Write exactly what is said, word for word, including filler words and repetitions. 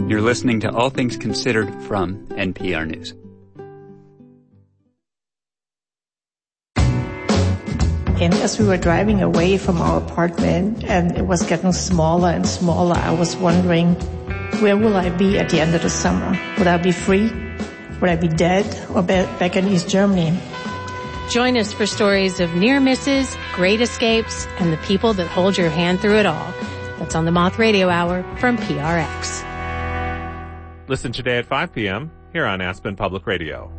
You're listening to All Things Considered from N P R News. And as we were driving away from our apartment and it was getting smaller and smaller, I was wondering, where will I be at the end of the summer? Would I be free? Would I be dead or back in East Germany? Join us for stories of near misses, great escapes, and the people that hold your hand through it all. That's on the Moth Radio Hour from P R X. Listen today at five p.m. here on Aspen Public Radio.